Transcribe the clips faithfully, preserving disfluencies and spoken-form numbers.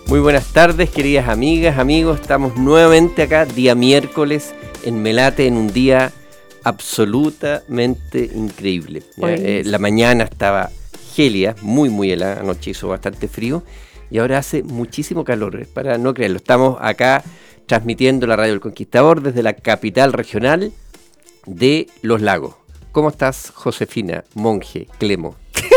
Muy buenas tardes, queridas amigas, amigos. Estamos nuevamente acá, día miércoles, en Melate, en un día absolutamente increíble. Eh, la mañana estaba gelia, muy, muy helada, anoche hizo bastante frío y ahora hace muchísimo calor, para no creerlo. Estamos acá transmitiendo la Radio El Conquistador desde la capital regional de Los Lagos. ¿Cómo estás, Josefina, Monje, Clemo?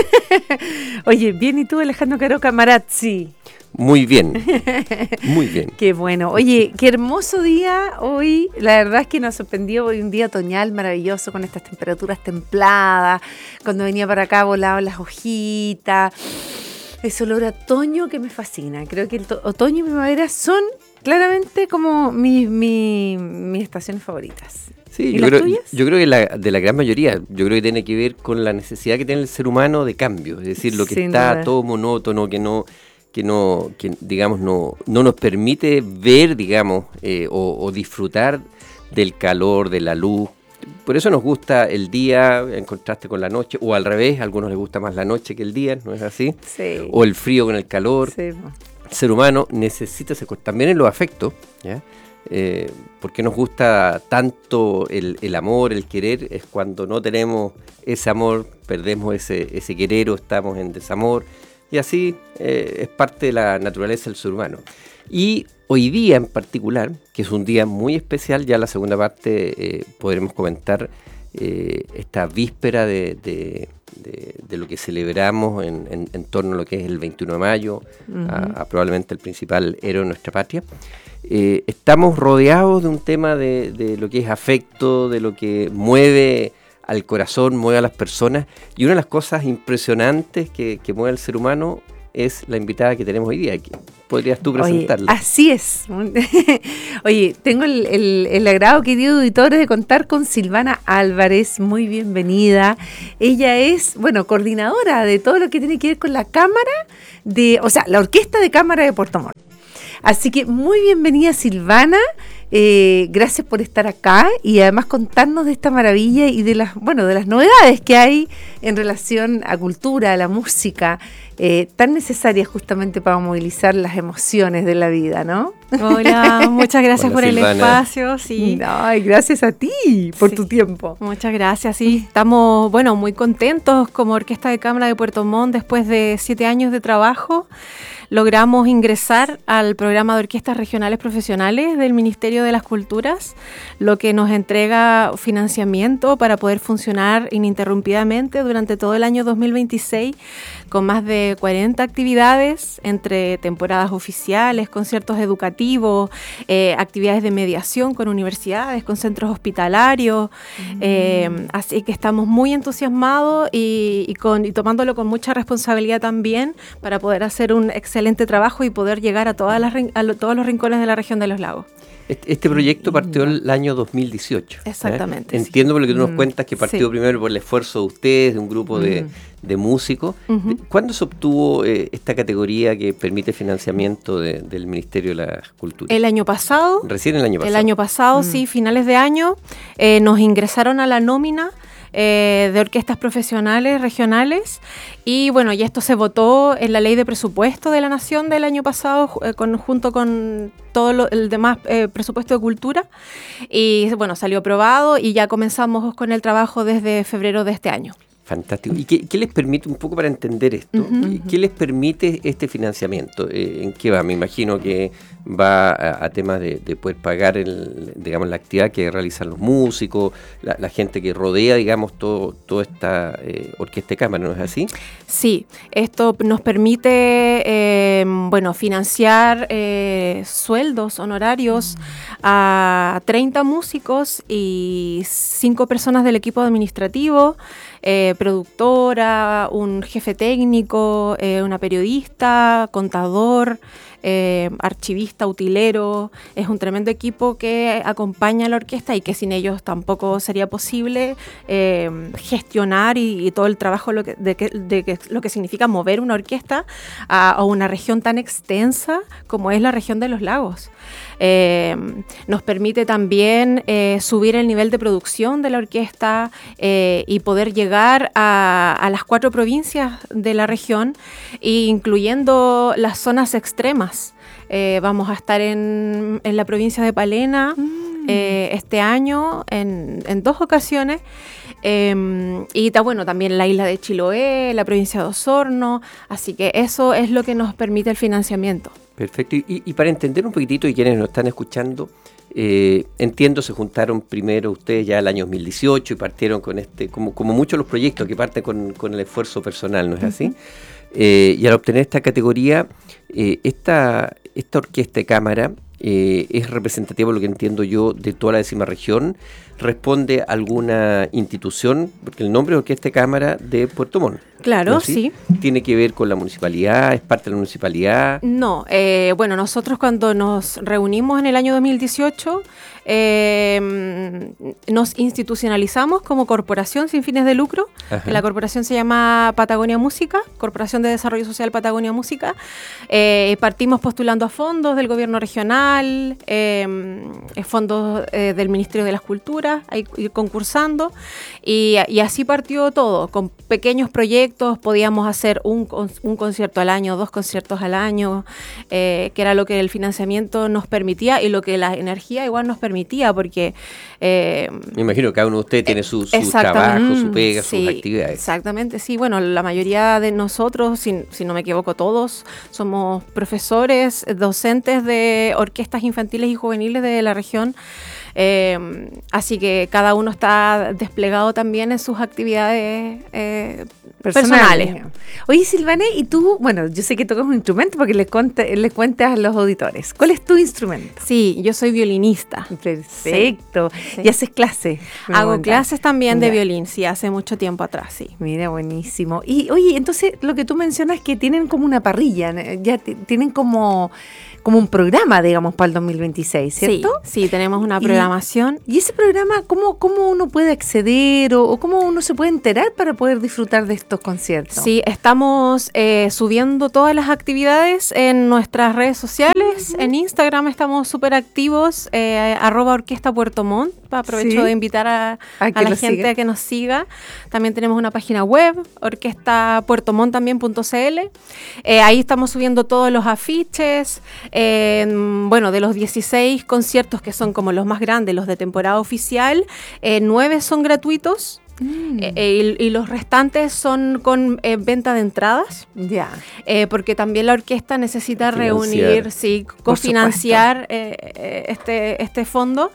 Oye, bien, ¿y tú, Alejandro Caro Camarazzi? Muy bien, muy bien. Qué bueno. Oye, qué hermoso día hoy. La verdad es que nos sorprendió hoy un día otoñal maravilloso con estas temperaturas templadas. Cuando venía para acá volaban las hojitas. Ese olor a otoño que me fascina. Creo que el to- otoño y primavera son claramente como mis, mis, mis estaciones favoritas. Sí, ¿Y yo las creo, tuyas? yo creo que la, de la gran mayoría, yo creo que tiene que ver con la necesidad que tiene el ser humano de cambio. Es decir, lo que Sin está duda. todo monótono, que no... que no, que digamos no, no nos permite ver, digamos, eh, o, o disfrutar del calor, de la luz. Por eso nos gusta el día en contraste con la noche, o al revés, a algunos les gusta más la noche que el día, ¿no es así? Sí. O el frío con el calor. Sí. El ser humano necesita ese, también en los afectos, ¿ya? Eh, ¿por qué nos gusta tanto el, el amor, el querer? Es cuando no tenemos ese amor, perdemos ese, ese querer o estamos en desamor. Y así eh, es parte de la naturaleza del ser humano. Y hoy día en particular, que es un día muy especial, ya en la segunda parte eh, podremos comentar eh, esta víspera de, de, de, de lo que celebramos en, en, en torno a lo que es el veintiuno de mayo, uh-huh. a, a probablemente el principal héroe de nuestra patria. Eh, estamos rodeados de un tema de, de lo que es afecto, de lo que mueve al corazón, mueve a las personas, y una de las cosas impresionantes que, que mueve al ser humano es la invitada que tenemos hoy día. ¿Podrías tú presentarla? Oye, así es. Oye, tengo el, el, el agrado, querido auditores, de contar con Silvana Álvarez. Muy bienvenida. Ella es, bueno, coordinadora de todo lo que tiene que ver con la cámara de, o sea, la Orquesta de Cámara de Puerto Montt. Así que muy bienvenida, Silvana. Eh, gracias por estar acá y además contarnos de esta maravilla y de las, bueno, de las novedades que hay en relación a cultura, a la música, eh, tan necesarias justamente para movilizar las emociones de la vida, ¿no? Hola, muchas gracias Hola, por Silvana. el espacio. Sí. Ay, gracias a ti por Sí. tu tiempo. Muchas gracias, sí. Estamos, bueno, muy contentos como Orquesta de Cámara de Puerto Montt. Después de siete años de trabajo, logramos ingresar al programa de orquestas regionales profesionales del Ministerio de las Culturas, lo que nos entrega financiamiento para poder funcionar ininterrumpidamente durante todo el año dos mil veintiséis, con más de cuarenta actividades entre temporadas oficiales, conciertos educativos, eh, actividades de mediación con universidades, con centros hospitalarios. Mm. Eh, así que estamos muy entusiasmados y, y, con, y tomándolo con mucha responsabilidad también para poder hacer un excelente trabajo y poder llegar a, todas las, a lo, todos los rincones de la región de los lagos. Este, este proyecto partió el año dos mil dieciocho. Exactamente. ¿eh? Entiendo por lo que tú nos Mm, cuentas que partió sí. primero por el esfuerzo de ustedes, de un grupo de, de músicos. Uh-huh. ¿Cuándo se obtuvo eh, esta categoría que permite financiamiento de, del Ministerio de la Cultura? El año pasado. Recién el año pasado. El año pasado, mm. sí, finales de año, eh, nos ingresaron a la nómina Eh, de orquestas profesionales regionales y bueno, y esto se votó en la ley de presupuesto de la Nación del año pasado eh, con, junto con todo lo, el demás eh, presupuesto de cultura y bueno, salió aprobado y ya comenzamos con el trabajo desde febrero de este año. Fantástico. ¿Y qué, qué les permite, un poco para entender esto, Uh-huh. qué les permite este financiamiento? Eh, ¿En qué va? Me imagino que va a, a temas de, de poder pagar el, digamos, la actividad que realizan los músicos, la, la gente que rodea, digamos, todo, toda esta eh, orquesta de cámara, ¿no es así? Sí, esto nos permite, eh, bueno, financiar eh, sueldos, honorarios uh-huh. a treinta músicos y cinco personas del equipo administrativo, Eh, productora, un jefe técnico, eh, una periodista, contador, eh, archivista. artista utilero, es un tremendo equipo que acompaña a la orquesta y que sin ellos tampoco sería posible eh, gestionar y, y todo el trabajo lo que, de, que, de que, lo que significa mover una orquesta a, a una región tan extensa como es la región de los lagos. Eh, nos permite también eh, subir el nivel de producción de la orquesta eh, y poder llegar a, a las cuatro provincias de la región, incluyendo las zonas extremas. Eh, vamos a estar en, en la provincia de Palena mm. eh, este año en, en dos ocasiones. Eh, y ta, bueno, también la isla de Chiloé, la provincia de Osorno, así que eso es lo que nos permite el financiamiento. Perfecto, y, y para entender un poquitito, y quienes nos están escuchando, eh, entiendo, se juntaron primero ustedes ya el año dos mil dieciocho y partieron con este, como, como muchos los proyectos que parten con, con el esfuerzo personal, ¿no es así? Uh-huh. Eh, y al obtener esta categoría, eh, esta, esta orquesta de cámara eh, es representativa, lo que entiendo yo, de toda la décima región. ¿Responde a alguna institución? Porque el nombre es Orquesta de Cámara de Puerto Montt. Claro, ¿no? ¿Sí? sí. ¿Tiene que ver con la municipalidad? ¿Es parte de la municipalidad? No, eh, bueno, nosotros cuando nos reunimos en el año dos mil dieciocho, eh, nos institucionalizamos como corporación sin fines de lucro. Ajá. La corporación se llama Patagonia Música, Corporación de Desarrollo Social Patagonia Música. Eh, partimos postulando a fondos del gobierno regional, eh, fondos eh, del Ministerio de las Culturas, ahí concursando, y, y así partió todo, con pequeños proyectos. Podíamos hacer un, un concierto al año, dos conciertos al año, eh, que era lo que el financiamiento nos permitía y lo que la energía igual nos permitía, porque... Eh, Me imagino que cada uno de ustedes tiene su, su trabajo, su pega, sí, sus actividades. Exactamente, sí. Bueno, la mayoría de nosotros, si, si no me equivoco todos, somos profesores, docentes de orquestas infantiles y juveniles de la región. Eh, así que cada uno está desplegado también en sus actividades eh, personales. personales. Oye, Silvana, y tú, bueno, yo sé que tocas un instrumento porque les, cuente, les cuentas a los auditores. ¿Cuál es tu instrumento? Sí, yo soy violinista. Perfecto. Sí. ¿Y haces clases? Hago cuenta. clases también de violín, sí, hace mucho tiempo atrás, sí. Mira, buenísimo. Y oye, entonces lo que tú mencionas es que tienen como una parrilla, ya t- tienen como... como un programa, digamos, para el dos mil veintiséis, ¿cierto? Sí, sí, tenemos una programación. ¿Y, y ese programa, cómo, cómo uno puede acceder o, o cómo uno se puede enterar para poder disfrutar de estos conciertos? Sí, estamos eh, subiendo todas las actividades en nuestras redes sociales. Uh-huh. En Instagram estamos súper activos, eh, arroba Orquesta Puerto Montt. Aprovecho ¿Sí? de invitar a, a, a la gente siga. a que nos siga. También tenemos una página web, orquesta puerto montt también punto c l. Eh, ahí estamos subiendo todos los afiches. Eh, bueno, de los dieciséis conciertos que son como los más grandes, los de temporada oficial, eh, nueve son gratuitos. Mm. Eh, y, y los restantes son con eh, venta de entradas. Ya. Yeah. Eh, porque también la orquesta necesita financiar. reunir, sí, cofinanciar eh, este, este fondo.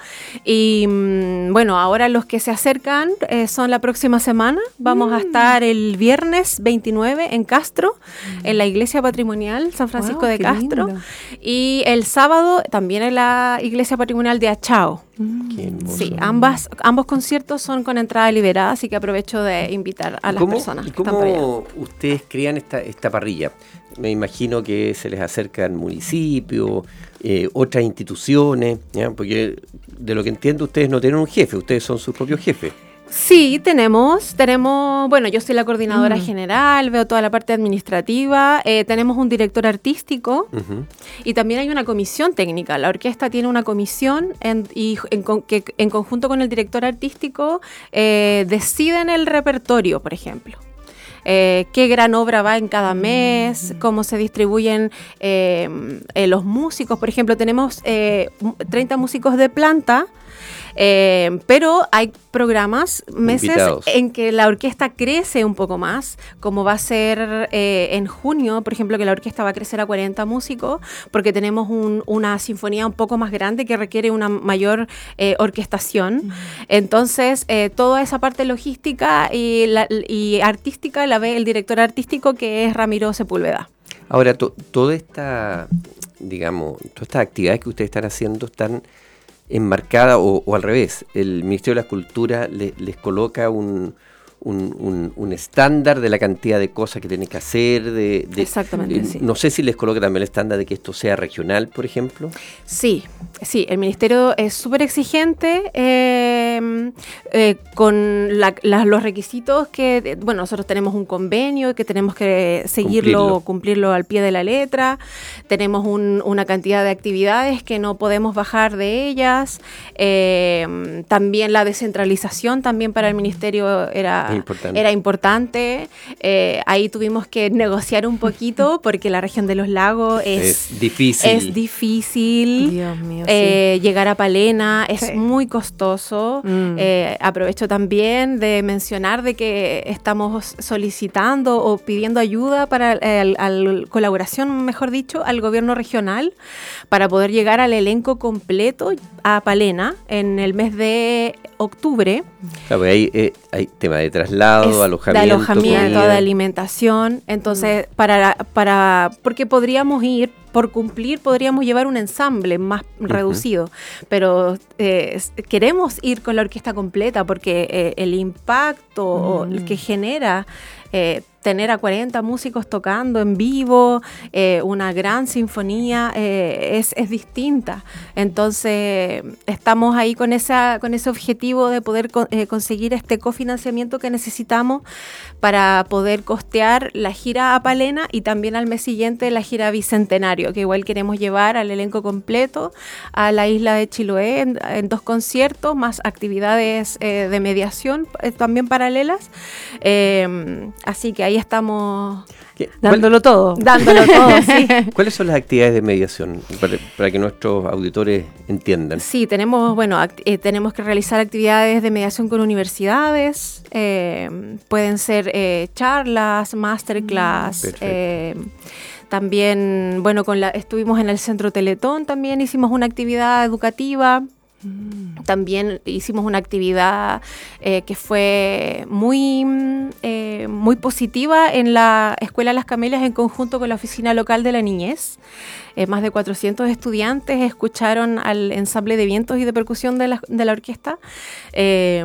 Y mm, bueno, ahora los que se acercan eh, son la próxima semana. Vamos mm. a estar el viernes veintinueve en Castro, mm. en la Iglesia Patrimonial San Francisco wow, de Castro. Lindo. Y el sábado también en la Iglesia Patrimonial de Achao. Mm. Sí, ambas, ambos conciertos son con entrada liberada, así que aprovecho de invitar a las ¿Cómo, personas ¿Y que están por allá. cómo ustedes crean esta, esta parrilla? Me imagino que se les acercan municipios, eh, otras instituciones, ¿ya? Porque de lo que entiendo ustedes no tienen un jefe, ustedes son sus propios jefes. Sí, tenemos, tenemos, bueno, yo soy la coordinadora mm. general, veo toda la parte administrativa, eh, tenemos un director artístico uh-huh. y también hay una comisión técnica. La orquesta tiene una comisión en, y en, que en conjunto con el director artístico eh, deciden el repertorio, por ejemplo. Eh, qué gran obra va en cada mes, mm. cómo se distribuyen eh, eh, los músicos. Por ejemplo, tenemos eh, treinta músicos de planta. Eh, pero hay programas, meses Invitados. en que la orquesta crece un poco más, como va a ser eh, en junio, por ejemplo, que la orquesta va a crecer a cuarenta músicos, porque tenemos un, una sinfonía un poco más grande que requiere una mayor eh, orquestación. Mm. Entonces, eh, toda esa parte logística y, la, y artística la ve el director artístico, que es Ramiro Sepúlveda. Ahora, to, toda esta, digamos, todas estas actividades que ustedes están haciendo están enmarcada o, o al revés, el Ministerio de la Cultura le, les coloca un, un, un, un estándar de la cantidad de cosas que tienen que hacer. De, de, Exactamente, eh, sí. No sé si les coloca también el estándar de que esto sea regional, por ejemplo. Sí, sí, el Ministerio es súper exigente eh, eh, con la, la, los requisitos que, bueno, nosotros tenemos un convenio que tenemos que seguirlo, cumplirlo, cumplirlo al pie de la letra, tenemos un, una cantidad de actividades que no podemos bajar de ellas, eh, también la descentralización también para el Ministerio era importante, era importante. Eh, ahí tuvimos que negociar un poquito porque la región de los lagos es, es difícil. Es difícil. Dios mío, eh, sí. Llegar a Palena es sí. muy costoso. Mm. Eh, aprovecho también de mencionar de que estamos solicitando o pidiendo ayuda para el, al, colaboración, mejor dicho, al gobierno regional para poder llegar al elenco completo a Palena en el mes de octubre. Claro, hay, eh, hay tema de traslado, es alojamiento, de alojamiento, comida. de alimentación. Entonces, mm. para, para, porque podríamos ir, por cumplir, podríamos llevar un ensamble más uh-huh. reducido, pero eh, queremos ir con la orquesta completa porque eh, el impacto mm. que genera eh, tener a cuarenta músicos tocando en vivo, eh, una gran sinfonía, eh, es, es distinta. Entonces, estamos ahí con, esa, con ese objetivo de poder co- eh, conseguir este cofinanciamiento que necesitamos para poder costear la gira a Palena y también al mes siguiente la gira Bicentenario, que igual queremos llevar al elenco completo a la isla de Chiloé en, en dos conciertos, más actividades eh, de mediación eh, también paralelas. Eh, así que ahí estamos dándolo todo. Dándolo todo, sí. ¿Cuáles son las actividades de mediación para, para que nuestros auditores entiendan? Sí, tenemos, bueno, act- eh, tenemos que realizar actividades de mediación con universidades, eh, pueden ser eh, charlas, masterclass, mm, eh, también, bueno, con la, estuvimos en el Centro Teletón, también hicimos una actividad educativa. Mm. También hicimos una actividad eh, que fue muy, eh, muy positiva en la Escuela Las Camelias en conjunto con la Oficina Local de la Niñez. Eh, más de cuatrocientos estudiantes escucharon al ensamble de vientos y de percusión de la, de la orquesta. Eh,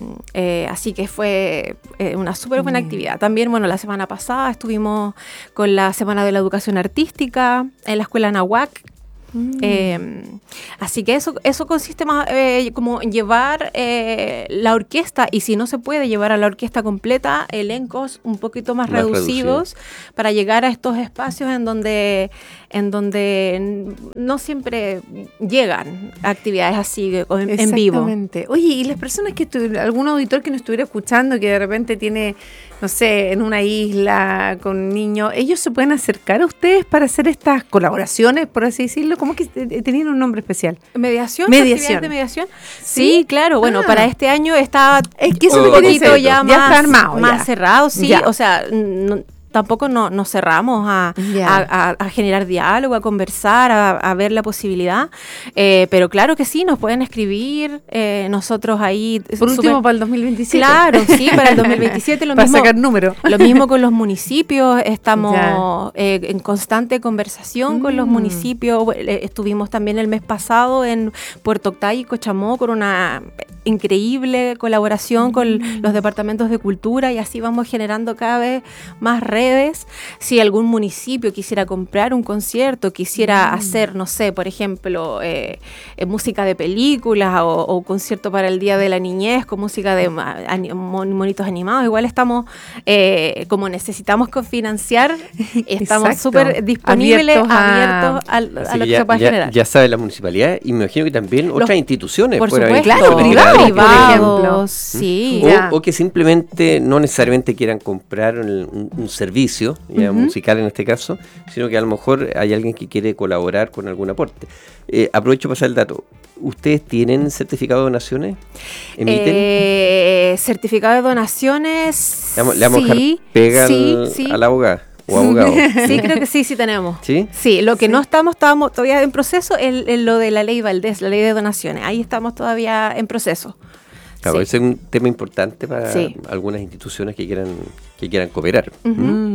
eh, así que fue eh, una súper buena mm. actividad. También, bueno, la semana pasada estuvimos con la Semana de la Educación Artística en la Escuela Nahuac. Mm. Eh, así que eso, eso consiste más eh, como llevar eh, la orquesta, y si no se puede llevar a la orquesta completa, elencos un poquito más, más reducidos reducido. Para llegar a estos espacios en donde, en donde no siempre llegan actividades así en, en vivo. Exactamente. Oye, y las personas que estu- algún auditor que nos estuviera escuchando que de repente tiene, no sé, en una isla con niños, ¿ellos se pueden acercar a ustedes para hacer estas colaboraciones, por así decirlo? ¿Cómo que tenían un nombre especial? ¿Mediación? ¿Mediación? ¿De mediación? Sí, sí claro. Bueno, ah. para este año está es que eso un poquito ya, ya más, está armado, más ya. cerrado, sí. Ya. O sea, no, tampoco no, nos cerramos a, a, a, a generar diálogo, a conversar, a, a ver la posibilidad. Eh, pero claro que sí, nos pueden escribir. Eh, nosotros ahí... Por último, super, para el dos mil veintisiete. Claro, sí, para el dos mil veintisiete. Lo para mismo, sacar número. Lo mismo con los municipios. Estamos eh, en constante conversación mm. con los municipios. Eh, estuvimos también el mes pasado en Puerto Octay y Cochamó con una increíble colaboración mm. con los departamentos de cultura, y así vamos generando cada vez más redes. Si algún municipio quisiera comprar un concierto, quisiera mm. hacer, no sé, por ejemplo, eh, eh, música de películas o, o concierto para el Día de la Niñez con música de ani- monitos animados, igual estamos, eh, como necesitamos cofinanciar, estamos súper disponibles, abiertos a, abiertos a, a, a lo que ya, se pueda ya, generar. Ya sabe la municipalidad, y me imagino que también Los, otras instituciones. Por supuesto, claro, privados, privados, privados sí. O, o que simplemente no necesariamente quieran comprar un, un servicio, ya, uh-huh. musical en este caso, sino que a lo mejor hay alguien que quiere colaborar con algún aporte. Eh, aprovecho para pasar el dato. ¿Ustedes tienen certificado de donaciones? ¿Emiten? Eh, certificado de donaciones. Le vamos, le vamos sí, a dejar pega sí, al, sí. a la abogada o abogado. Sí, creo que sí, sí tenemos. ¿Sí? Sí, lo que sí. no estamos, estábamos todavía en proceso es lo de la ley Valdés, la ley de donaciones. Ahí estamos todavía en proceso. Claro, sí. ese es un tema importante para sí. algunas instituciones que quieran que quieran cooperar. Uh-huh. Mm.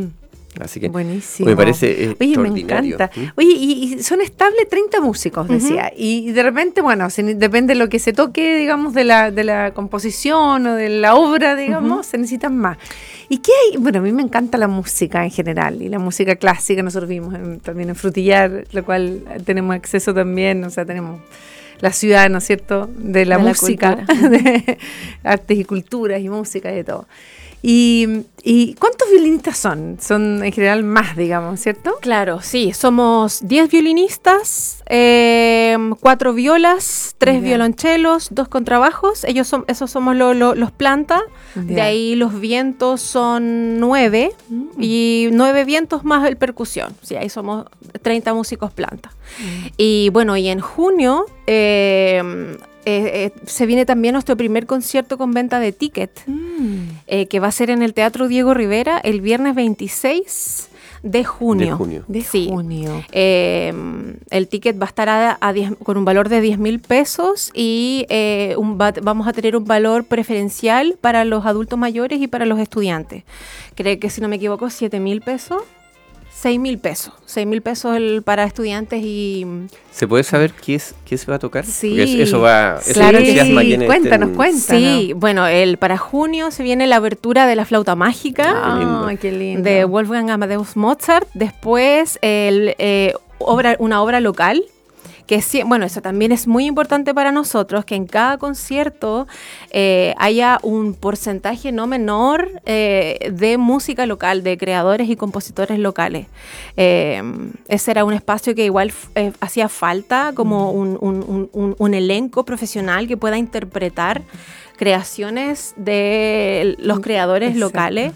Así que buenísimo. me parece Oye, extraordinario. me encanta. Oye, y, y son estables treinta músicos, decía. Uh-huh. Y de repente, bueno, se, depende de lo que se toque, digamos, de la, de la composición o de la obra, digamos, uh-huh. se necesitan más. ¿Y qué hay? Bueno, a mí me encanta la música en general y la música clásica. Nosotros vimos en, también en Frutillar, lo cual tenemos acceso también, o sea, tenemos la ciudad, ¿no es cierto?, de la de música, la de artes y culturas y música y de todo. ¿Y, y cuántos violinistas son? Son en general más, digamos, ¿cierto? Claro, sí, somos diez violinistas, eh, cuatro violas, tres yeah. violonchelos, dos contrabajos, ellos son, esos somos lo, lo, los planta, yeah. de ahí los vientos son nueve, mm. y nueve vientos más el percusión, sí, ahí somos treinta músicos planta. Mm. Y bueno, y en junio... Eh, Eh, eh, se viene también nuestro primer concierto con venta de ticket, mm. eh, que va a ser en el Teatro Diego Rivera el viernes veintiséis de junio. De junio. De sí. junio. Eh, el ticket va a estar a, a diez, con un valor de diez mil pesos y eh, un, va, vamos a tener un valor preferencial para los adultos mayores y para los estudiantes. Creo que, si no me equivoco, siete mil pesos. seis mil pesos, seis mil pesos el, para estudiantes y... ¿Se puede saber qué es qué se va a tocar? Sí. Porque eso va... Eso claro que sí, cuéntanos, estén... cuéntanos. Sí, bueno, el, para junio se viene la abertura de la flauta mágica. Ah, qué lindo. De Wolfgang Amadeus Mozart. Después, el, eh, obra, una obra local. Que sí, bueno, eso también es muy importante para nosotros, que en cada concierto eh, haya un porcentaje no menor eh, de música local, de creadores y compositores locales. Eh, ese era un espacio que igual eh, hacía falta, como un, un, un, un elenco profesional que pueda interpretar creaciones de los creadores Exacto. locales.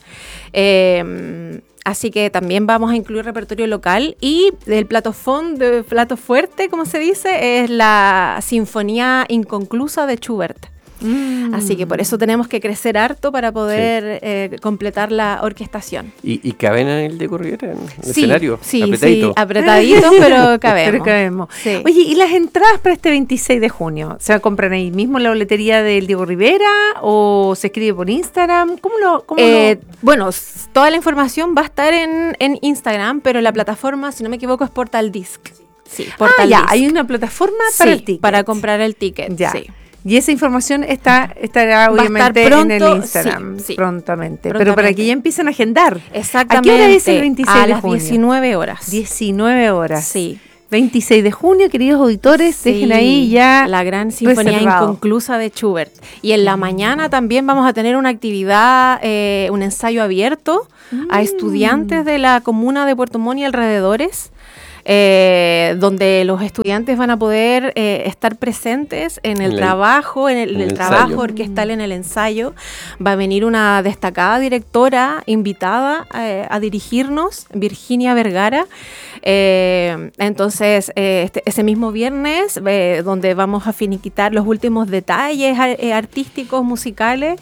Eh, Así que también vamos a incluir repertorio local y el plato fondo, plato fuerte, como se dice, es la Sinfonía Inconclusa de Schubert. Mm. Así que por eso tenemos que crecer harto para poder sí. eh, completar la orquestación. ¿Y, y caben en el Diego Rivera, en el sí, escenario? Sí, apretadito. sí, apretaditos, pero cabemos. Pero cabemos. Sí. Oye, ¿y las entradas para este veintiséis de junio? ¿Se compran ahí mismo en la boletería del Diego Rivera o se escribe por Instagram? ¿Cómo lo...? Cómo eh, lo... Bueno, toda la información va a estar en, en Instagram, pero la plataforma, si no me equivoco, es Portal Disc. Sí, Portal ah, ya, Disc. Hay una plataforma para sí, el ticket. para comprar el ticket, ya. Sí. Y esa información está estará obviamente pronto, en el Instagram sí, sí. prontamente, prontamente. Pero para que ya empiecen a agendar. Exactamente. ¿A qué hora es el veintiséis a de junio? A las diecinueve horas. diecinueve horas. Sí. veintiséis de junio, queridos auditores, sí, dejen ahí ya la gran sinfonía reservado. Inconclusa de Schubert. Y en la mañana también vamos a tener una actividad, eh, un ensayo abierto mm. a estudiantes de la comuna de Puerto Montt y alrededores. Eh, donde los estudiantes van a poder eh, estar presentes en el, el trabajo, en el, en el, el trabajo orquestal, en el ensayo. Va a venir una destacada directora invitada eh, a dirigirnos, Virginia Vergara. Eh, entonces, eh, este, ese mismo viernes, eh, donde vamos a finiquitar los últimos detalles eh, artísticos, musicales,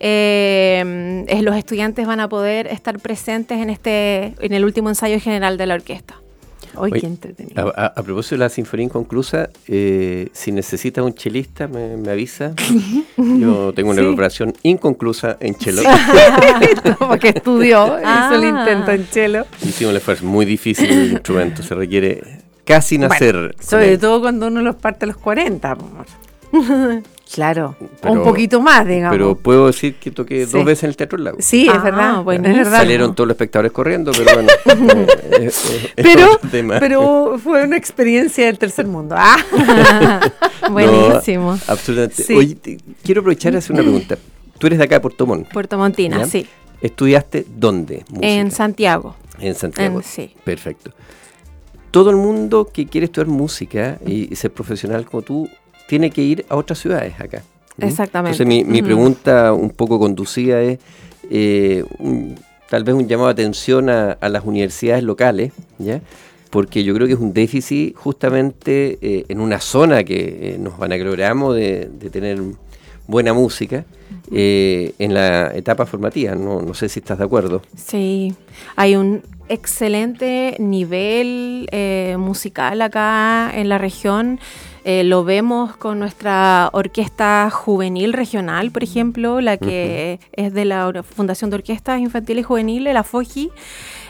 eh, eh, los estudiantes van a poder estar presentes en, este, en el último ensayo general de la orquesta. Hoy qué entretenido. A, a, a propósito de la Sinfonía Inconclusa, eh, si necesitas un chelista, me, me avisa. Yo tengo una sí. preparación inconclusa en chelo. Porque estudió, ah. hizo el intento en chelo. Hicimos el esfuerzo, muy difícil el instrumento, se requiere casi nacer. Bueno, sobre todo cuando uno los parte a los cuarenta, amor. Claro, pero, un poquito más, digamos. Pero puedo decir que toqué sí. dos veces en el Teatro del Lago. Sí, es, ah, verdad, bueno, es verdad. Salieron todos los espectadores corriendo, pero bueno. eh, eh, eh, pero, pero fue una experiencia del tercer mundo. Ah. Buenísimo. No, absolutamente. Sí. Oye, te, quiero aprovechar y hacer una pregunta. Tú eres de acá de Puerto Montt. Puerto Montina, ¿ya? Sí. ¿Estudiaste dónde? Música? En Santiago. En Santiago. En, sí. Perfecto. Todo el mundo que quiere estudiar música y, y ser profesional como tú tiene que ir a otras ciudades acá. Exactamente. Entonces mi, mi uh-huh. pregunta un poco conducida es eh, un, tal vez un llamado de atención a, a las universidades locales, ¿ya? Porque yo creo que es un déficit justamente eh, en una zona que eh, nos vanagloriamos de, de tener buena música eh, en la etapa formativa. No, no sé si estás de acuerdo. Sí, hay un excelente nivel eh, musical acá en la región. Eh, lo vemos con nuestra orquesta juvenil regional, por ejemplo, la que uh-huh. es de la Fundación de Orquestas Infantiles y Juveniles, la FOJI.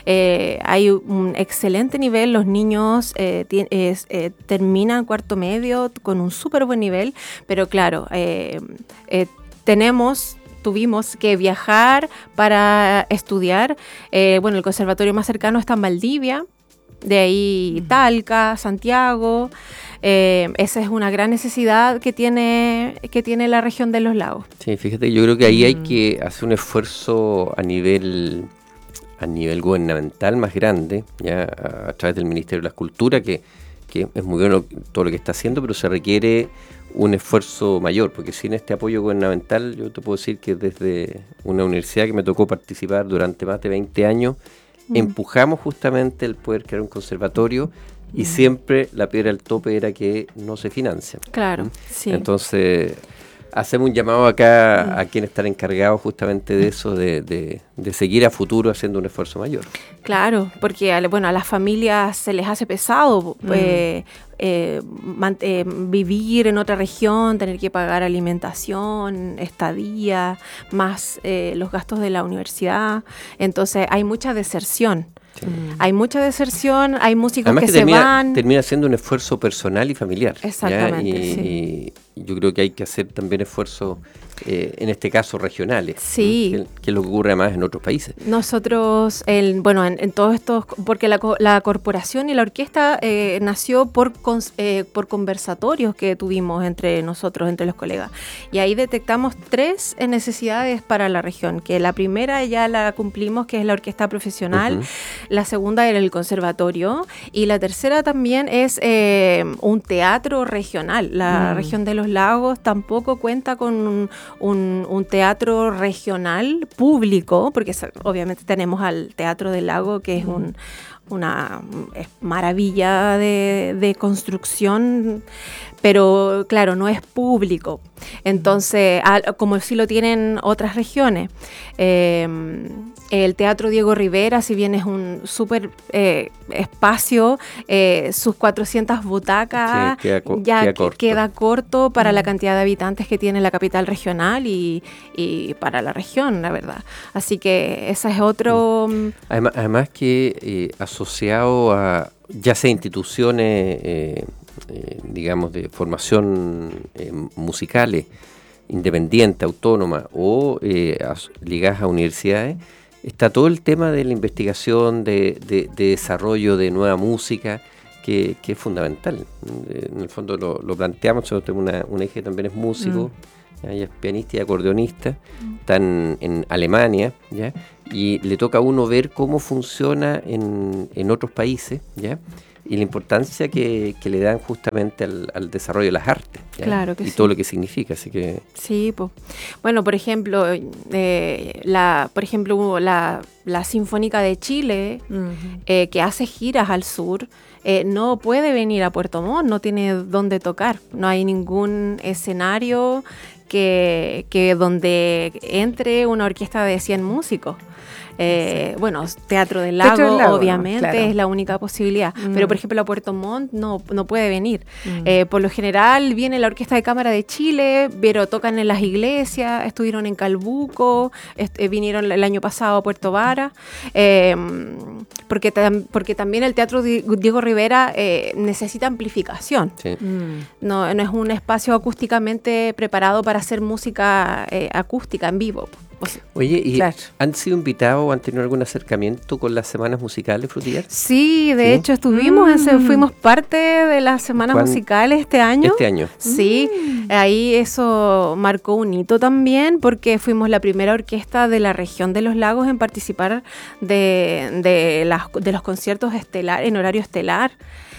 eh, hay un excelente nivel, los niños eh, ti- es, eh, terminan cuarto medio con un súper buen nivel, pero claro, eh, eh, tenemos... Tuvimos que viajar para estudiar. Eh, bueno, el conservatorio más cercano está en Valdivia, de ahí Talca, Santiago. Eh, esa es una gran necesidad que tiene, que tiene la región de los lagos. Sí, fíjate, yo creo que ahí hay que hacer un esfuerzo a nivel a nivel gubernamental más grande, ya a, a través del Ministerio de la Cultura, que, que es muy bueno todo lo que está haciendo, pero se requiere un esfuerzo mayor, porque sin este apoyo gubernamental, yo te puedo decir que desde una universidad que me tocó participar durante más de veinte años, mm. empujamos justamente el poder crear un conservatorio y mm. siempre la piedra del tope era que no se financia. Claro, ¿Mm? sí. Entonces, hacemos un llamado acá mm. a quienes están encargados justamente de eso, de, de, de seguir a futuro haciendo un esfuerzo mayor. Claro, porque bueno, a las familias se les hace pesado mm. eh, eh, man, eh, vivir en otra región, tener que pagar alimentación, estadía, más eh, los gastos de la universidad. Entonces hay mucha deserción. Sí. Mm. Hay mucha deserción, hay músicos Además que, que termina, se van. Termina siendo un esfuerzo personal y familiar. Exactamente. Y, sí. y yo creo que hay que hacer también esfuerzos, eh, en este caso regionales, sí. ¿no? que, que es lo que ocurre además en otros países. Nosotros, el, bueno, en, en todos estos, porque la, la corporación y la orquesta eh, nació por, cons, eh, por conversatorios que tuvimos entre nosotros, entre los colegas. Y ahí detectamos tres necesidades para la región, que la primera ya la cumplimos, que es la orquesta profesional. Uh-huh. La segunda era el conservatorio y la tercera también es eh, un teatro regional. La mm. región de los lagos tampoco cuenta con un, un, un teatro regional público, porque obviamente tenemos al Teatro del Lago, que es mm. un, una es maravilla de, de construcción, pero claro, no es público. Entonces, al, como sí lo tienen otras regiones. Eh, el Teatro Diego Rivera, si bien es un súper eh, espacio, eh, sus cuatrocientas butacas sí, queda co- ya queda corto. queda corto para mm. la cantidad de habitantes que tiene la capital regional y, y para la región, la verdad. Así que esa es otro... Mm. Además, además que eh, asociado a ya sea instituciones... Eh, Eh, digamos, de formación eh, musicales, independiente, autónoma o eh, as, ligadas a universidades, está todo el tema de la investigación, de, de, de desarrollo de nueva música, que, que es fundamental. En el fondo lo, lo planteamos, nosotros tenemos una, una hija que también es músico, mm. ¿ya? Ella es pianista y acordeonista, mm. está en, en Alemania, ¿ya? Y le toca a uno ver cómo funciona en, en otros países, ¿ya? Y la importancia que, que le dan justamente al, al desarrollo de las artes, ¿ya? Claro que y sí. todo lo que significa, así que sí, pues bueno, por ejemplo, eh, la, por ejemplo, la, la Sinfónica de Chile, uh-huh. eh, que hace giras al sur, eh, no puede venir a Puerto Montt, no tiene dónde tocar, no hay ningún escenario que, que donde entre una orquesta de cien músicos. Eh, sí. Bueno, Teatro del Lago, Teatro del Lago obviamente, ¿no? Claro. Es la única posibilidad. Mm. Pero, por ejemplo, a Puerto Montt no, no puede venir. Mm. Eh, por lo general, viene la Orquesta de Cámara de Chile, pero tocan en las iglesias, estuvieron en Calbuco, est- eh, vinieron el año pasado a Puerto Vara, eh, porque, tam- porque también el Teatro Diego Rivera eh, necesita amplificación. Sí. Mm. No, no es un espacio acústicamente preparado para hacer música eh, acústica en vivo. O sea, Oye, ¿y claro. han sido invitados o han tenido algún acercamiento con las semanas musicales Frutillar? Sí, de ¿Sí? hecho estuvimos, mm. en, fuimos parte de las semanas ¿Cuándo? musicales este año. Este año. Sí, mm. ahí eso marcó un hito también porque fuimos la primera orquesta de la región de los lagos en participar de, de, las, de los conciertos estelar, en horario estelar.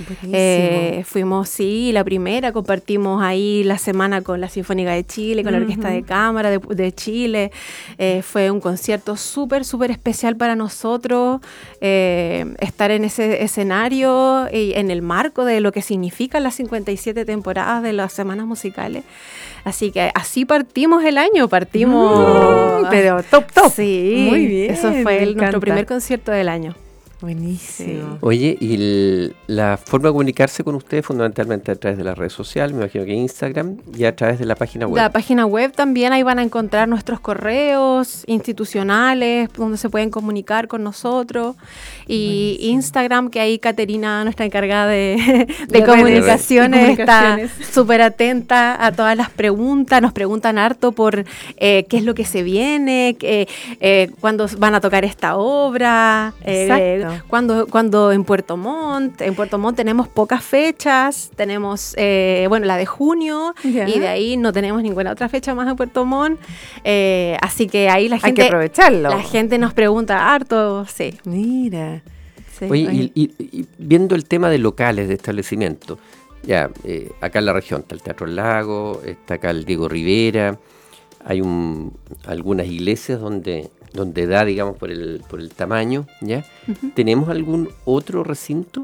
Eh, fuimos, sí, la primera, compartimos ahí la semana con la Sinfónica de Chile, con uh-huh. la Orquesta de Cámara de, de Chile. Eh, fue un concierto súper, súper especial para nosotros, eh, estar en ese escenario y en el marco de lo que significan las cincuenta y siete temporadas de las semanas musicales. Así que así partimos el año, partimos... Mm, pero top, top. Sí, muy bien. Eso fue el, nuestro primer concierto del año. Buenísimo. Oye, y el- la forma de comunicarse con ustedes fundamentalmente a través de las redes sociales, me imagino que Instagram, y a través de la página web. La página web también, ahí van a encontrar nuestros correos institucionales, donde se pueden comunicar con nosotros. Y Buenísimo. Instagram, que ahí Caterina, nuestra encargada de, de De comunicaciones, redes. está Comunicaciones. súper atenta a todas las preguntas. Nos preguntan harto por eh, qué es lo que se viene, qué, eh, cuándo van a tocar esta obra, eh, Exacto. cuando, cuando en Puerto Montt. En Puerto Montt tenemos pocas fechas, tenemos, eh, bueno, la de junio, Ya. y de ahí no tenemos ninguna otra fecha más en Puerto Montt. Eh, así que ahí la Hay gente, que aprovecharlo. la gente nos pregunta harto, sí. Mira. sí. Oye, Oye. y, y- y viendo el tema de locales, de establecimientos, ya, eh, acá en la región está el Teatro El Lago, está acá el Diego Rivera, hay un, algunas iglesias donde, donde da, digamos, por el, por el tamaño, ¿ya? ¿Tenemos algún otro recinto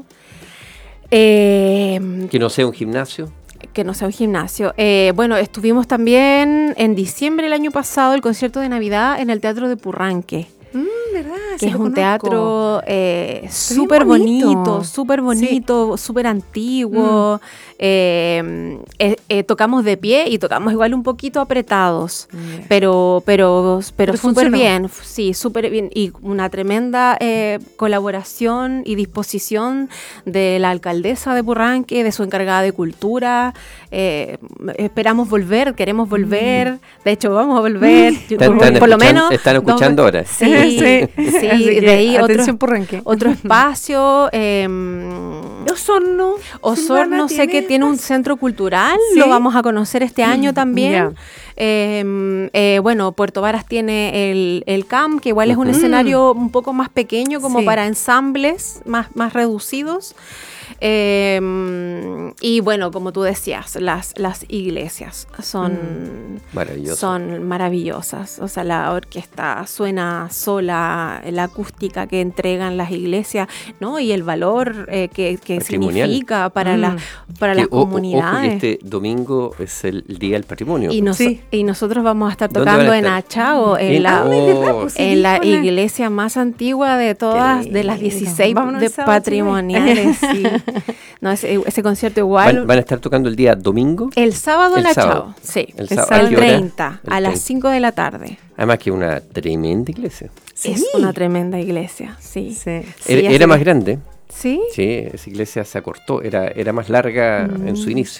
Eh, que no sea un gimnasio? que no sea un gimnasio. Eh, bueno, estuvimos también en diciembre del año pasado el concierto de Navidad en el Teatro de Purranque, Mm, ¿verdad? que Sí, es lo un conozco. teatro eh, bien súper bonito. bonito, súper bonito, súper antiguo. Eh, eh, eh, tocamos de pie y tocamos igual un poquito apretados. Mira. Pero, pero, pero Pero súper funcionó. bien, f- sí, súper bien. Y una tremenda eh, colaboración y disposición de la alcaldesa de Purranque, de su encargada de cultura. Eh, esperamos volver, queremos volver. De hecho, vamos a volver. Yo- Están- por, están por lo escuchan- menos. están dos- escuchando ahora. Sí, sí, Sí. Así de que ahí otro, atención, Purranque. otro espacio. eh, Osorno. Osorno sé que tiene un centro cultural, ¿Sí? lo vamos a conocer este año Mm, también. ya. Eh, eh, bueno, Puerto Varas tiene el, el C A M, que igual es un Ujú. escenario un poco más pequeño, como Sí. para ensambles más, más reducidos. Eh, y bueno, como tú decías, las, las iglesias son, Maravilloso. son maravillosas. O sea, la orquesta suena sola, la acústica que entregan las iglesias, ¿no? Y el valor eh, que, que Patrimonial. significa para, Mm. la, para Que, las o- o- comunidades. Ojo que este domingo es el Día del Patrimonio. Y, nos- Sí. y nosotros vamos a estar ¿Dónde tocando van a en estar? Achao, en En- la, oh, Ay, ¿verdad? Pues sí, en la dijo la- iglesia más antigua de todas, Qué de las lindo. dieciséis Vámonos de el sábado, patrimoniales. Sí. No, ese, ese concierto igual. ¿Van, van a estar tocando el día domingo? El sábado en El Achao, sábado. sí. El El sábado. sábado. ¿A El qué hora? treinta, El a las treinta. cinco de la tarde. Además que es una tremenda iglesia. Sí. Es una tremenda iglesia, sí. Sí. Sí, era así era que- más grande. ¿Sí? Sí, esa iglesia se acortó. Era, era más larga en su Mm. inicio.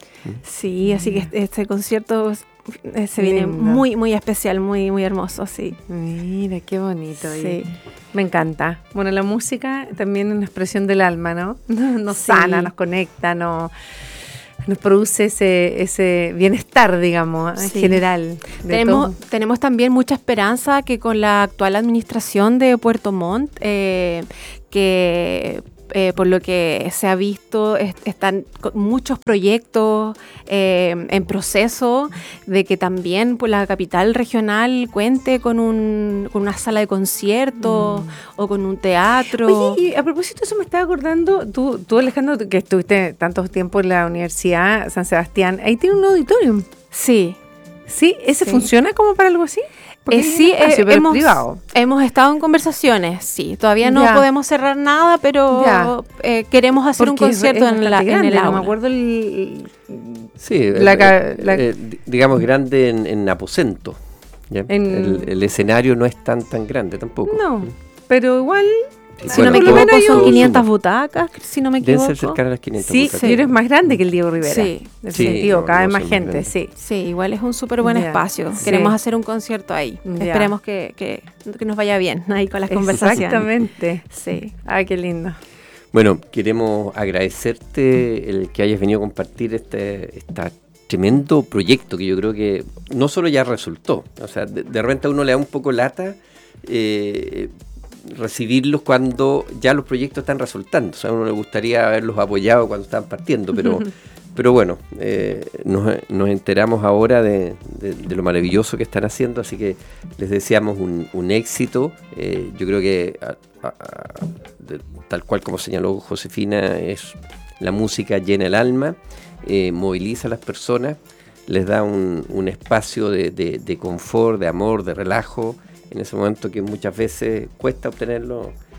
Sí, así que este, este concierto eh, se viene Lindo. muy, muy especial, muy, muy hermoso, sí. Mira, qué bonito. oye. Sí. Me encanta. Bueno, la música también es una expresión del alma, ¿no? Nos Sí. sana, nos conecta, nos, nos produce ese, ese bienestar, digamos, en Sí. general. de Tenemos, todo. tenemos también mucha esperanza que con la actual administración de Puerto Montt, eh, que eh, por lo que se ha visto, es- están con muchos proyectos eh, en proceso de que también pues, la capital regional cuente con, un, con una sala de conciertos o con un teatro. Oye, y a propósito de eso me estaba acordando, tú, tú Alejandro, que estuviste tanto tiempo en la Universidad San Sebastián, ahí tiene un auditorium. Sí. ¿Sí? ¿Ese Sí. funciona como para algo así? Porque Eh, es un sí, espacio, eh, pero es hemos, privado. hemos estado en conversaciones, sí. Todavía no Ya. podemos cerrar nada, pero Ya. eh, queremos hacer un Porque es- concierto es en, la, bastante en el grande, no aula. me acuerdo el... Sí, La eh, ca- eh, la- eh, di- digamos grande en, en aposento. ¿ya? En- El, el escenario no es tan tan grande tampoco. No, pero igual... Sí, Si bueno, no me por lo todo- equivoco, menos son todo quinientas suma. butacas, si no me Deben equivoco. ser cercanas a las quinientas Sí, butacas. sí, eres más grande que el Diego Rivera. Sí. Definitivo, Sí, cada no, vez más son gente, grandes. sí. Sí, igual es un súper buen Ya. espacio. Sí. Queremos hacer un concierto ahí. Ya. Esperemos que, que, que nos vaya bien ahí con las conversaciones. Exactamente. Sí. Ay, qué lindo. Bueno, queremos agradecerte el que hayas venido a compartir este, este tremendo proyecto que yo creo que no solo ya resultó, o sea, de, de repente a uno le da un poco lata eh, recibirlos cuando ya los proyectos están resultando. O sea, a uno le gustaría haberlos apoyado cuando estaban partiendo, pero, pero bueno, eh, nos, nos enteramos ahora de, de- de lo maravilloso que están haciendo, así que les deseamos un, un éxito. Eh, yo creo que, a- a- a- de- tal cual como señaló Josefina, es la música llena el alma, eh, moviliza a las personas, les da un, un espacio de, de- de confort, de amor, de relajo, en ese momento que muchas veces cuesta obtenerlo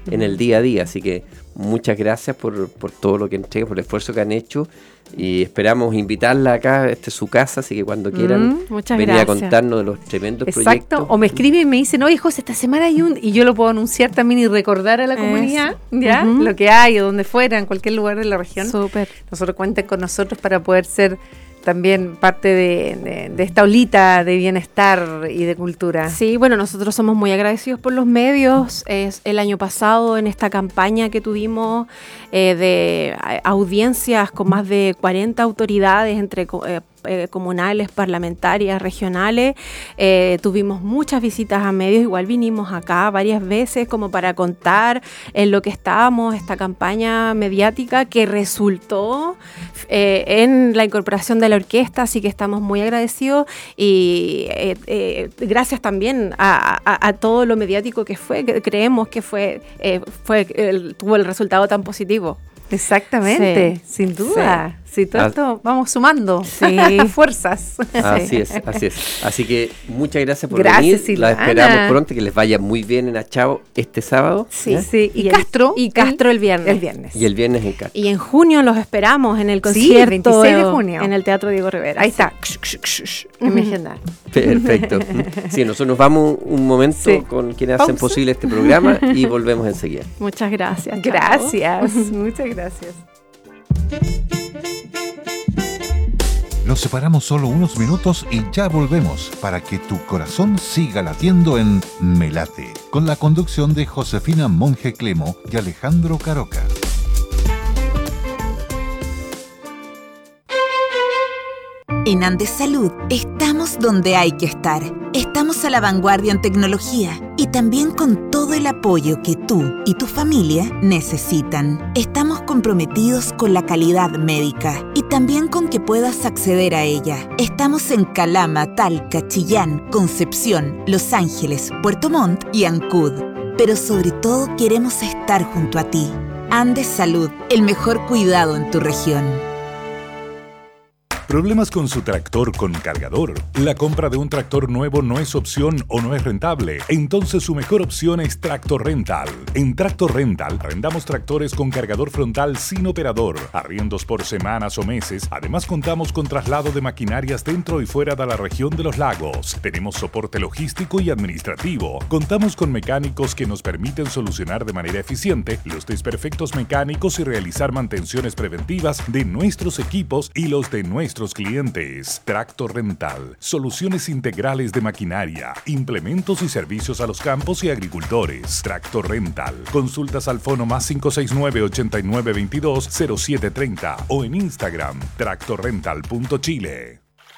en el día a día. Así que muchas gracias por, por todo lo que entregan, por el esfuerzo que han hecho, y esperamos invitarla acá. Esta es su casa, así que cuando quieran Mm, muchas venir gracias. a contarnos de los tremendos Exacto, proyectos. o me escriben y me dicen, oye, José, esta semana hay un... Y yo lo puedo anunciar también y recordar a la Eso. comunidad, ¿ya? Ujú. Lo que hay, o donde fuera, en cualquier lugar de la región. Súper. Nosotros cuenten con nosotros para poder ser también parte de, de, de esta olita de bienestar y de cultura. Sí, bueno, nosotros somos muy agradecidos por los medios. Es el año pasado, en esta campaña que tuvimos eh, de a- audiencias con más de cuarenta autoridades entre co- eh, eh, comunales, parlamentarias, regionales, eh, tuvimos muchas visitas a medios. Igual vinimos acá varias veces como para contar en lo que estábamos, esta campaña mediática que resultó eh, en la incorporación de la orquesta, así que estamos muy agradecidos y eh, eh, gracias también a, a- a todo lo mediático que fue, que creemos que fue, eh, fue el- tuvo el resultado tan positivo. Exactamente, Sí. sin duda. Sí, todo Ah. esto vamos sumando Sí. fuerzas. Así es, así es. Así que muchas gracias por Gracias, venir. Silvana. La esperamos pronto, que les vaya muy bien en Achao este sábado. Sí, ¿ya? sí. Y, Y el- Castro. y Castro el viernes. El viernes. Y el viernes en Castro. Y en junio los esperamos en el Sí, concierto veintiséis de junio. en el Teatro Diego Rivera. Ahí Sí. está. Ksh, ksh, ksh, ksh, en mi agenda. Perfecto. Sí, nosotros nos vamos un momento Sí. con quienes hacen Pausa. posible este programa y volvemos enseguida. Muchas gracias. chao. Gracias, muchas gracias. Nos separamos solo unos minutos y ya volvemos para que tu corazón siga latiendo en Me Late, con la conducción de Josefina Monge Clemo y Alejandro Caroca. En Andes Salud estamos donde hay que estar. Estamos a la vanguardia en tecnología y también con todo el apoyo que tú y tu familia necesitan. Estamos comprometidos con la calidad médica y también con que puedas acceder a ella. Estamos en Calama, Talca, Chillán, Concepción, Los Ángeles, Puerto Montt y Ancud. Pero sobre todo queremos estar junto a ti. Andes Salud, el mejor cuidado en tu región. ¿Problemas con su tractor con cargador? ¿La compra de un tractor nuevo no es opción o no es rentable? Entonces su mejor opción es Tractor Rental. En Tractor Rental arrendamos tractores con cargador frontal sin operador, arriendos por semanas o meses. Además contamos con traslado de maquinarias dentro y fuera de la región de los lagos. Tenemos soporte logístico y administrativo. Contamos con mecánicos que nos permiten solucionar de manera eficiente los desperfectos mecánicos y realizar mantenciones preventivas de nuestros equipos y los de nuestros clientes. Tractor Rental, soluciones integrales de maquinaria, implementos y servicios a los campos y agricultores. Tractor Rental, consultas al fono más cinco seis nueve, ochenta y nueve veintidós, cero siete treinta o en Instagram, tractor rental punto chile.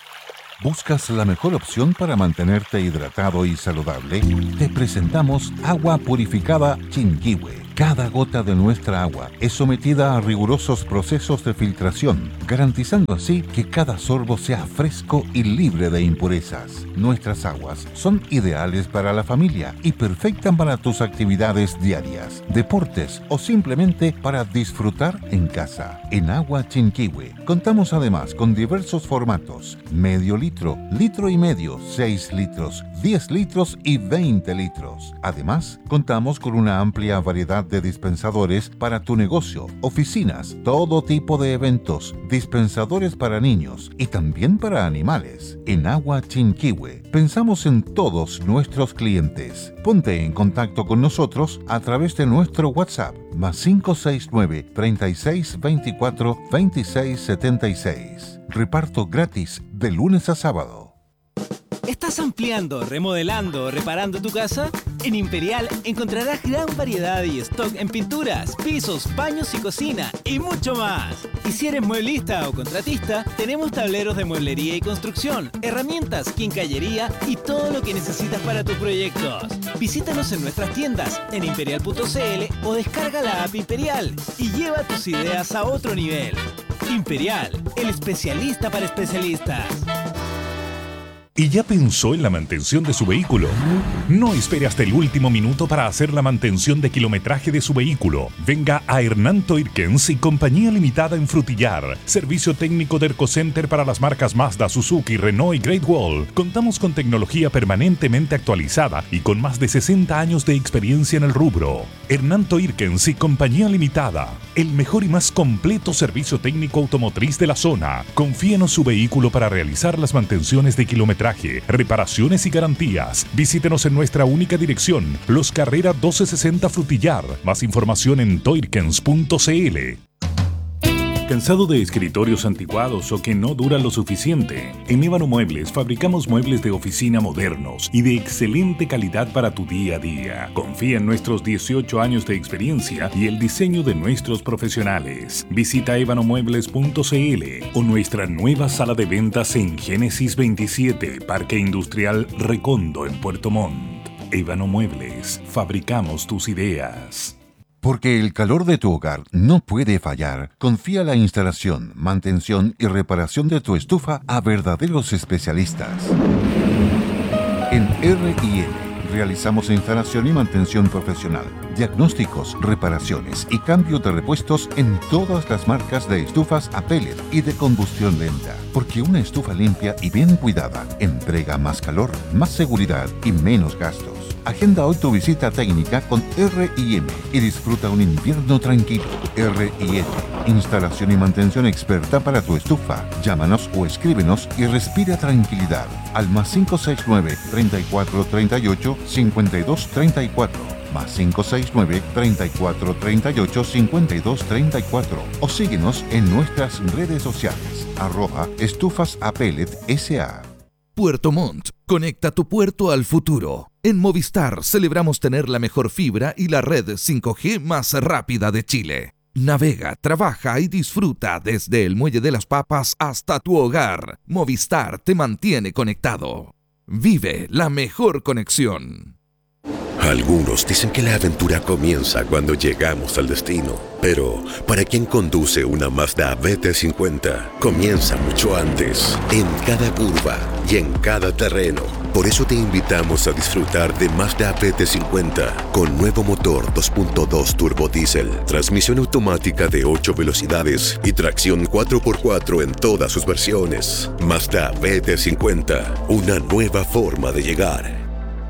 ¿Buscas la mejor opción para mantenerte hidratado y saludable? Te presentamos Agua Purificada Chinquihue. Cada gota de nuestra agua es sometida a rigurosos procesos de filtración, garantizando así que cada sorbo sea fresco y libre de impurezas. Nuestras aguas son ideales para la familia y perfectas para tus actividades diarias, deportes o simplemente para disfrutar en casa. En Agua Chinquihue contamos además con diversos formatos: medio litro, litro y medio, seis litros, diez litros y veinte litros. Además, contamos con una amplia variedad de dispensadores para tu negocio, oficinas, todo tipo de eventos, dispensadores para niños y también para animales. En Agua Chinquihue pensamos en todos nuestros clientes. Ponte en contacto con nosotros a través de nuestro WhatsApp más cinco seis nueve, treinta y seis, veinticuatro, veintiséis, setenta y seis. Reparto gratis de lunes a sábado. ¿Estás ampliando, remodelando o reparando tu casa? En Imperial encontrarás gran variedad y stock en pinturas, pisos, baños y cocina y mucho más. Y si eres mueblista o contratista, tenemos tableros de mueblería y construcción, herramientas, quincallería y todo lo que necesitas para tus proyectos. Visítanos en nuestras tiendas en imperial punto c l o descarga la app Imperial y lleva tus ideas a otro nivel. Imperial, el especialista para especialistas. ¿Y ya pensó en la mantención de su vehículo? No espere hasta el último minuto para hacer la mantención de kilometraje de su vehículo. Venga a Hernán Toirkens y Compañía Limitada en Frutillar. Servicio técnico de Ercocenter para las marcas Mazda, Suzuki, Renault y Great Wall. Contamos con tecnología permanentemente actualizada y con más de sesenta años de experiencia en el rubro. Hernán Toirkens y Compañía Limitada. El mejor y más completo servicio técnico automotriz de la zona. Confíenos su vehículo para realizar las mantenciones de kilometraje, reparaciones y garantías. Visítenos en nuestra única dirección, Los Carreras doce sesenta Frutillar. Más información en toirkens punto c l. ¿Cansado de escritorios anticuados o que no duran lo suficiente? En Ébano Muebles fabricamos muebles de oficina modernos y de excelente calidad para tu día a día. Confía en nuestros dieciocho años de experiencia y el diseño de nuestros profesionales. Visita ébano muebles punto c l o nuestra nueva sala de ventas en Génesis veintisiete, Parque Industrial Recondo en Puerto Montt. Ébano Muebles, fabricamos tus ideas. Porque el calor de tu hogar no puede fallar, confía la instalación, mantención y reparación de tu estufa a verdaderos especialistas. En R y L realizamos instalación y mantención profesional, diagnósticos, reparaciones y cambio de repuestos en todas las marcas de estufas a pellet y de combustión lenta. Porque una estufa limpia y bien cuidada entrega más calor, más seguridad y menos gastos. Agenda hoy tu visita técnica con R y M y disfruta un invierno tranquilo. R y M, instalación y mantención experta para tu estufa. Llámanos o escríbenos y respira tranquilidad al más cinco seis nueve, treinta y cuatro, treinta y ocho, cincuenta y dos, treinta y cuatro. Más cinco seis nueve, treinta y cuatro, treinta y ocho, cincuenta y dos, treinta y cuatro. O síguenos en nuestras redes sociales, arroba estufas a pellet S A. Puerto Montt, conecta tu puerto al futuro. En Movistar celebramos tener la mejor fibra y la red cinco G más rápida de Chile. Navega, trabaja y disfruta desde el Muelle de las Papas hasta tu hogar. Movistar te mantiene conectado. Vive la mejor conexión. Algunos dicen que la aventura comienza cuando llegamos al destino, pero para quien conduce una Mazda B T cincuenta, comienza mucho antes, en cada curva y en cada terreno. Por eso te invitamos a disfrutar de Mazda B T cincuenta, con nuevo motor dos punto dos turbo diésel, transmisión automática de ocho velocidades y tracción cuatro por cuatro en todas sus versiones. Mazda B T cincuenta, una nueva forma de llegar.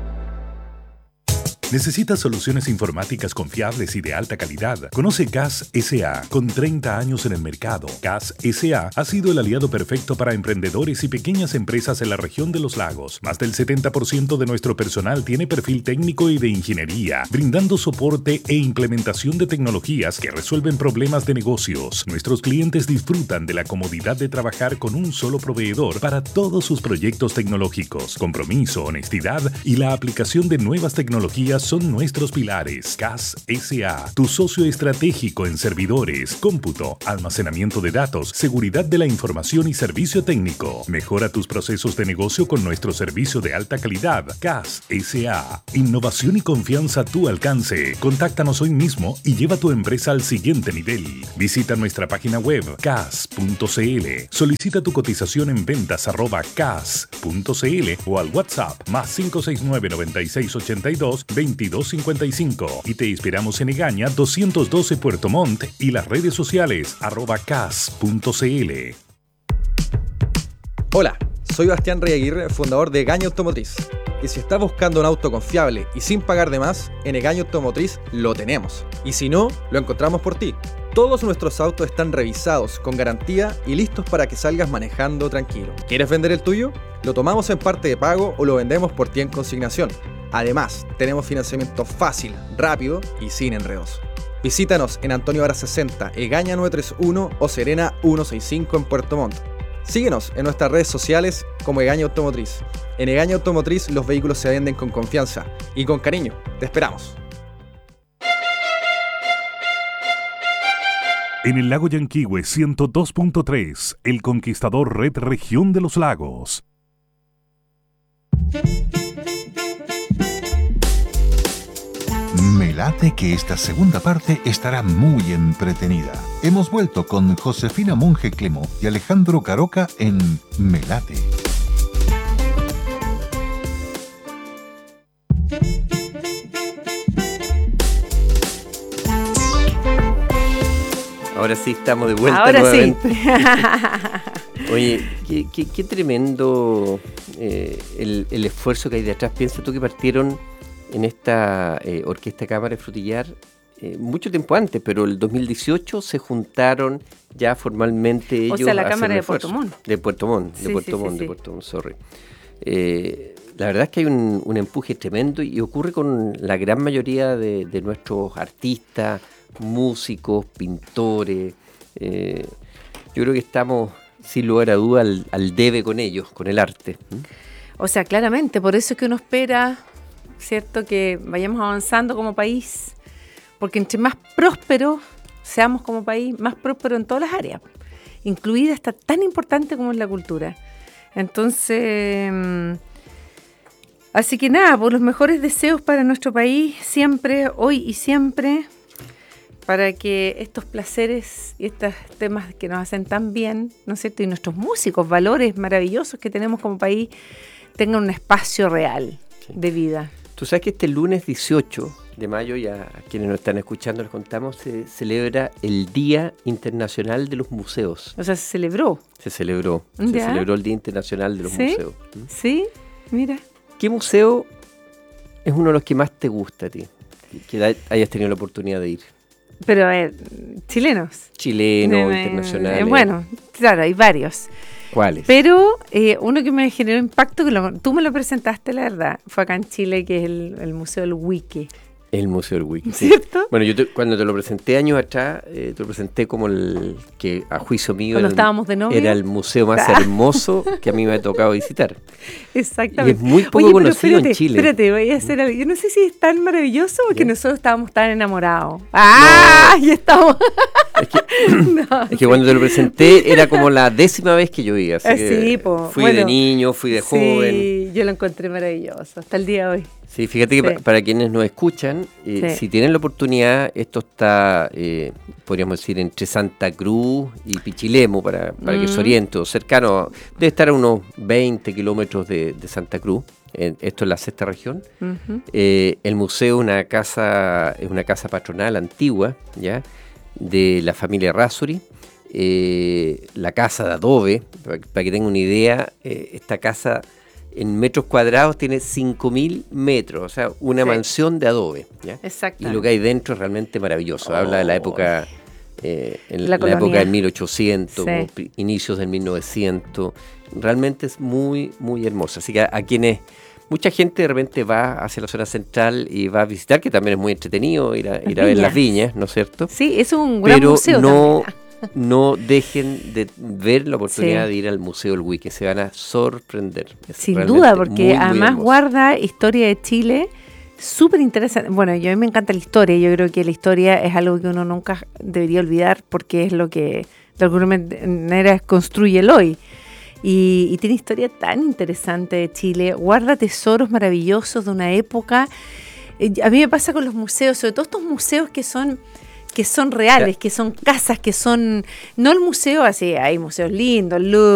¿Necesitas soluciones informáticas confiables y de alta calidad? Conoce C A S S A, con treinta años en el mercado. C A S S A ha sido el aliado perfecto para emprendedores y pequeñas empresas en la región de los lagos. Más del setenta por ciento de nuestro personal tiene perfil técnico y de ingeniería, brindando soporte e implementación de tecnologías que resuelven problemas de negocios. Nuestros clientes disfrutan de la comodidad de trabajar con un solo proveedor para todos sus proyectos tecnológicos. Compromiso, honestidad y la aplicación de nuevas tecnologías son nuestros pilares. C A S S A, tu socio estratégico en servidores, cómputo, almacenamiento de datos, seguridad de la información y servicio técnico. Mejora tus procesos de negocio con nuestro servicio de alta calidad. C A S S A, innovación y confianza a tu alcance. Contáctanos hoy mismo y lleva tu empresa al siguiente nivel. Visita nuestra página web c a s punto c l. Solicita tu cotización en ventas arroba c a s punto c l o al WhatsApp más cinco seis nueve, noventa y seis, ochenta y dos, veintidós cincuenta y cinco, y te inspiramos en Egaña doscientos doce Puerto Montt y las redes sociales arroba c a s punto c l. Hola, soy Bastián Rey Aguirre, fundador de Egaña Automotriz. Y si estás buscando un auto confiable y sin pagar de más, en Egaña Automotriz lo tenemos. Y si no, lo encontramos por ti. Todos nuestros autos están revisados, con garantía y listos para que salgas manejando tranquilo. ¿Quieres vender el tuyo? Lo tomamos en parte de pago o lo vendemos por ti en consignación. Además, tenemos financiamiento fácil, rápido y sin enredos. Visítanos en Antonio Vara sesenta, Egaña novecientos treinta y uno o Serena ciento sesenta y cinco en Puerto Montt. Síguenos en nuestras redes sociales como Egaña Automotriz. En Egaña Automotriz los vehículos se venden con confianza y con cariño. Te esperamos. En el lago Yanquihue ciento dos punto tres, El Conquistador Red Región de los Lagos. Me late que esta segunda parte estará muy entretenida. Hemos vuelto con Josefina Monge Clemo y Alejandro Caroca en Me late. Ahora sí estamos de vuelta Ahora nuevamente. sí. Oye, qué, qué, qué tremendo eh, el, el esfuerzo que hay detrás. Piensa tú que partieron en esta eh, Orquesta Cámara de Frutillar eh, mucho tiempo antes, pero el dos mil dieciocho se juntaron ya formalmente ellos. O sea, la a hacer Cámara un de esfuerzo. Puerto Montt. De Puerto Montt, Sí, de Puerto sí, sí, Montt, sí. de Puerto Montt, sorry. Eh, la verdad es que hay un, un empuje tremendo y ocurre con la gran mayoría de, de nuestros artistas, músicos, pintores. Eh, yo creo que estamos, sin lugar a duda, al, al debe con ellos, con el arte. ¿Mm? O sea, claramente, por eso es que uno espera, ¿cierto?, que vayamos avanzando como país, porque entre más prósperos seamos como país, más prósperos en todas las áreas, incluida esta tan importante como es la cultura. Entonces, así que nada, por los mejores deseos para nuestro país, siempre, hoy y siempre, para que estos placeres y estos temas que nos hacen tan bien, ¿no es cierto?, y nuestros músicos, valores maravillosos que tenemos como país, tengan un espacio real Sí. de vida. Tú sabes que este lunes dieciocho de mayo, ya a quienes nos están escuchando les contamos, se celebra el Día Internacional de los Museos. O sea, se celebró. Se celebró, se ¿Ya? celebró el Día Internacional de los ¿Sí? Museos. ¿Mm? ¿Sí? Mira. ¿Qué museo es uno de los que más te gusta a ti? Que hay- hayas tenido la oportunidad de ir. Pero a ver, chilenos. Chileno, Eh, internacional. eh, bueno, claro, hay varios. ¿Cuáles? Pero eh, uno que me generó impacto, que lo- tú me lo presentaste, la verdad, fue acá en Chile, que es el, el Museo del Wiki. El Museo del Wiki. sí. ¿Cierto? Bueno, yo te- cuando te lo presenté años atrás, eh, te lo presenté como el que a juicio mío Cuando era el, estábamos de novio. era el museo más Ah. hermoso que a mí me ha tocado visitar. Exactamente. Y es muy poco Oye, pero conocido en espérate, Chile. Espérate, voy a hacer algo. Yo no sé si es tan maravilloso porque ¿Ya? nosotros estábamos tan enamorados. ¡Ah! Ya estamos. Es que, No, es que cuando te lo presenté era como la décima vez que yo iba. Así Ah, que sí, po. fui de Bueno, niño, fui de joven. Sí, yo lo encontré maravilloso hasta el día de hoy. Sí, fíjate que Sí. pa- para quienes nos escuchan, eh, Sí. si tienen la oportunidad, esto está, eh, podríamos decir, entre Santa Cruz y Pichilemu, para, para que se Mm. orienten, cercano, debe estar a unos veinte kilómetros de, de Santa Cruz, en- esto es la sexta región. Ujú. Eh, el museo es una casa, es una casa patronal antigua, ¿ya?, de la familia Razzuri. Eh, la casa de adobe, para, para que tengan una idea, eh, esta casa en metros cuadrados tiene cinco mil metros, o sea, una Sí. mansión de adobe, ¿ya? Exacto. Y lo que hay dentro es realmente maravilloso. Habla de la época, eh, en La la, colonia. época del mil ochocientos, Sí. como pri- inicios del mil novecientos. Realmente es muy, muy hermosa. Así que a, a quienes, mucha gente de repente va hacia la zona central y va a visitar, que también es muy entretenido ir a, Las ir a ver las viñas. viñas, ¿no es cierto? Sí, es un gran Pero museo no, también. no dejen de ver la oportunidad Sí. de ir al Museo del Wiki, se van a sorprender. Es Sin realmente duda, porque muy, muy además hermoso. guarda historia de Chile súper interesante. Bueno, yo a mí me encanta la historia. Yo creo que la historia es algo que uno nunca debería olvidar porque es lo que de alguna manera construye el hoy. Y, y tiene historia tan interesante de Chile. Guarda tesoros maravillosos de una época. Eh, A mí me pasa con los museos, sobre todo estos museos que son que son reales, que son casas, que son no el museo así, hay museos lindos, luz.